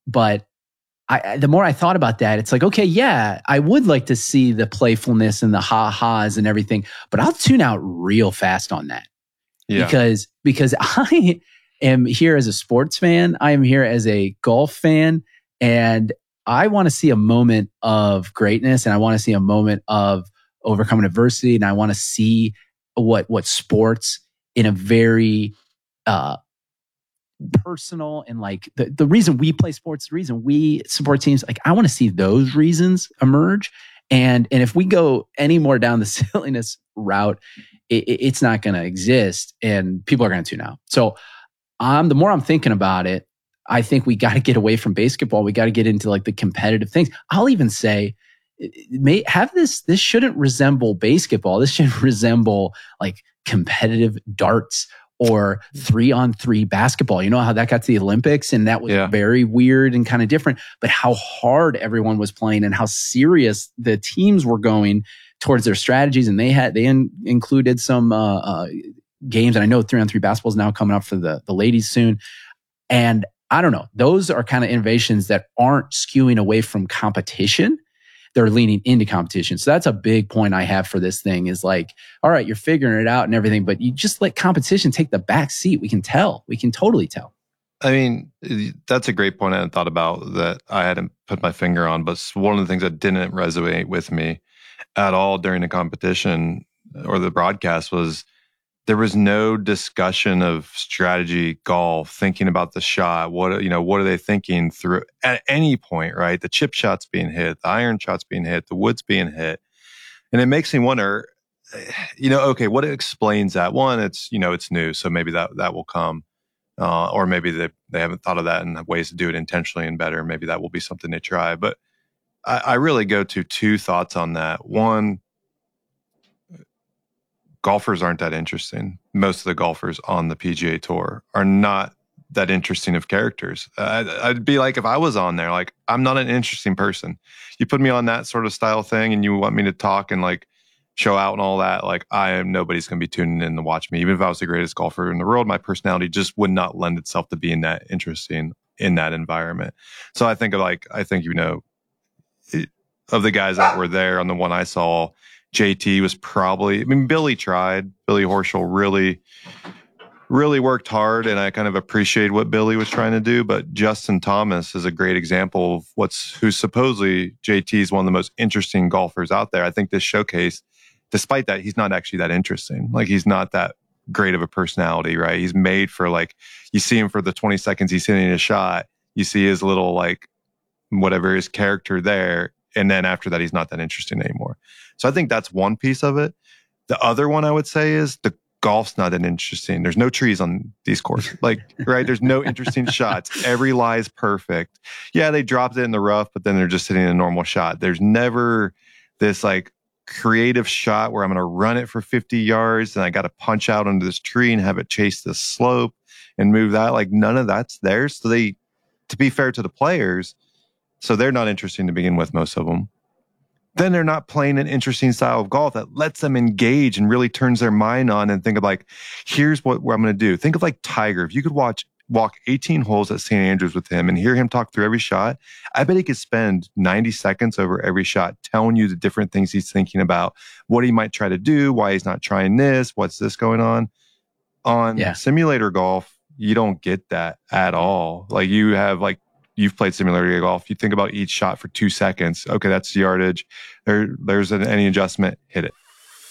But the more I thought about that, it's like, okay, yeah, I would like to see the playfulness and the ha-has and everything, but I'll tune out real fast on that. Yeah. Because I am here as a sports fan. I am here as a golf fan. And I want to see a moment of greatness, and I want to see a moment of overcoming adversity. And I want to see what sports in a very personal and like the reason we play sports, the reason we support teams, like I want to see those reasons emerge. And if we go any more down the silliness route, it's not going to exist, and people are going to tune out. So the more I'm thinking about it, I think we got to get away from basketball. We got to get into like the competitive things. I'll even say, this shouldn't resemble basketball. This should resemble like competitive darts or 3-on-3 basketball. You know how that got to the Olympics, and that was very weird and kind of different, but how hard everyone was playing and how serious the teams were going towards their strategies. And they included some games. And I know 3-on-3 basketball is now coming up for the ladies soon. And I don't know, those are kind of innovations that aren't skewing away from competition. They're leaning into competition. So that's a big point I have for this thing is like, all right, you're figuring it out and everything, but you just let competition take the back seat. We can tell. We can totally tell. I mean, that's a great point I hadn't thought about that I hadn't put my finger on, but one of the things that didn't resonate with me at all during the competition or the broadcast was there was no discussion of strategy, golf, thinking about the shot. What are they thinking through at any point, right? The chip shot's being hit, the iron shot's being hit, the wood's being hit. And it makes me wonder, okay, what explains that? One, it's new, so maybe that will come. Or maybe they haven't thought of that and have ways to do it intentionally and better. Maybe that will be something they try. But I really go to two thoughts on that. One, golfers aren't that interesting. Most of the golfers on the PGA Tour are not that interesting of characters. I'd be like, if I was on there, like, I'm not an interesting person. You put me on that sort of style thing and you want me to talk and like show out and all that, like nobody's going to be tuning in to watch me. Even if I was the greatest golfer in the world, my personality just would not lend itself to being that interesting in that environment. So I think of the guys that were there on the one I saw, JT was probably, Billy tried. Billy Horschel really, really worked hard, and I kind of appreciate what Billy was trying to do. But Justin Thomas is a great example of who's supposedly JT is one of the most interesting golfers out there. I think this showcase, despite that, he's not actually that interesting. Like, he's not that great of a personality, right? He's made for, like, you see him for the 20 seconds he's hitting a shot. You see his little, like, whatever his character there. And then after that, he's not that interesting anymore. So I think that's one piece of it. The other one I would say is the golf's not that interesting. There's no trees on these courses. Like, right? There's no interesting shots. Every lie is perfect. Yeah, they dropped it in the rough, but then they're just hitting a normal shot. There's never this like creative shot where I'm going to run it for 50 yards and I got to punch out under this tree and have it chase the slope and move that. Like, none of that's there. So to be fair to the players, so they're not interesting to begin with, most of them. Then they're not playing an interesting style of golf that lets them engage and really turns their mind on and think of like, here's what I'm going to do. Think of like Tiger. If you could walk 18 holes at St. Andrews with him and hear him talk through every shot, I bet he could spend 90 seconds over every shot telling you the different things he's thinking about, what he might try to do, why he's not trying this, what's this going on. On simulator golf, you don't get that at all. Like, you have like, you've played simulator golf. You think about each shot for 2 seconds. Okay, that's the yardage. There's any adjustment. Hit it.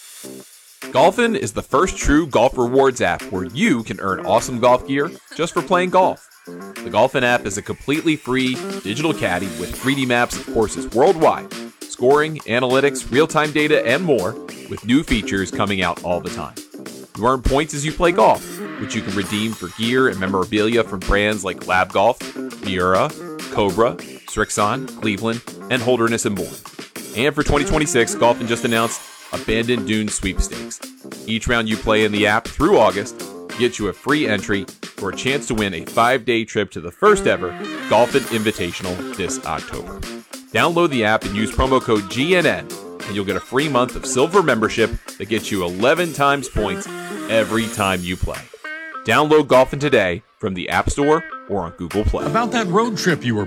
Golfin is the first true golf rewards app where you can earn awesome golf gear just for playing golf. The Golfin app is a completely free digital caddy with 3D maps of courses worldwide, scoring, analytics, real-time data, and more, with new features coming out all the time. You earn points as you play golf, which you can redeem for gear and memorabilia from brands like Lab Golf, Miura, Cobra, Srixon, Cleveland, and Holderness and Bourne. And for 2026, Golfin just announced Abandoned Dunes Sweepstakes. Each round you play in the app through August gets you a free entry for a chance to win a 5-day trip to the first ever Golfin Invitational this October. Download the app and use promo code GNN, and you'll get a free month of silver membership that gets you 11 times points every time you play. Download Golfin today from the App Store or on Google Play. About that road trip you were